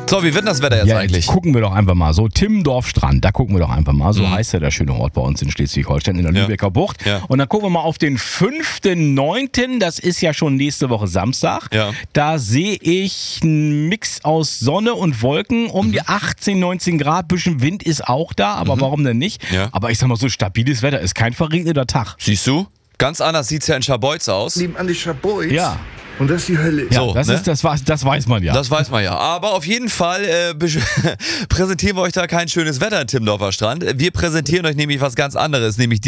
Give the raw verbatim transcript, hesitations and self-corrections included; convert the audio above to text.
So, wie wird denn das Wetter jetzt Ja, eigentlich? jetzt gucken wir doch einfach mal so. Timmendorf-Strand, da gucken wir doch einfach mal. So Mhm. heißt ja der schöne Ort bei uns in Schleswig-Holstein, in der Ja. Lübecker Bucht. Ja. Und dann gucken wir mal auf den fünften neunten Das ist ja schon nächste Woche Samstag. Ja. Da sehe ich einen Mix aus Sonne und Wolken um Mhm. die achtzehn, neunzehn Grad. Bisschen Wind ist auch da, aber warum denn nicht? Ja. Aber ich sag mal so, stabiles Wetter ist kein verregneter Tag. Siehst du? Ganz anders sieht's ja in Scharbeutz aus. Nebenan die Schaboiz. Ja. Und das ist die Hölle. Ja, So, das, ne? ist, das, weiß- das weiß man ja. Das weiß man ja. Aber auf jeden Fall äh, besch- präsentieren wir euch da kein schönes Wetter im Timmendorfer Strand. Wir präsentieren euch nämlich was ganz anderes, nämlich